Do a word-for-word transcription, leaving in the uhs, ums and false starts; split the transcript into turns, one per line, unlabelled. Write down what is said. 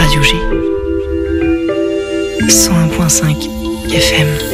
Radio G. cent un virgule cinq F M.